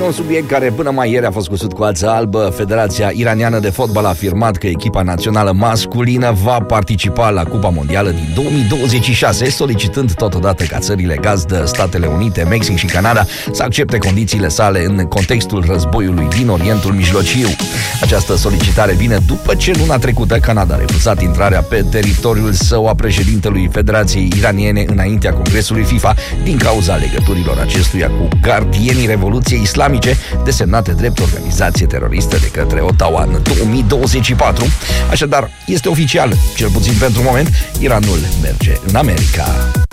un subiect care până mai ieri a fost cusut cu ață albă. Federația Iraniană de Fotbal a afirmat că echipa națională masculină va participa la Cupa Mondială din 2026, solicitând totodată ca țările gazdă, Statele Unite, Mexic și Canada, să accepte condițiile sale în contextul războiului din Orientul Mijlociu. Această solicitare vine după ce luna trecută Canada a refuzat intrarea pe teritoriul său a președintelui Federației Iraniene înaintea Congresului FIFA din cauza legăturilor acestuia cu gardienii Revoluției Islamice, desemnate drept organizație teroristă de către Ottawa în 2024. Așadar, este oficial, cel puțin pentru moment, Iranul merge în America.